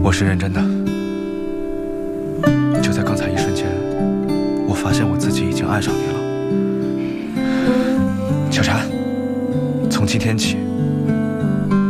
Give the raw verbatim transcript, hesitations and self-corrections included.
我是认真的。就在刚才一瞬间，我发现我自己已经爱上你了。小婵，从今天起，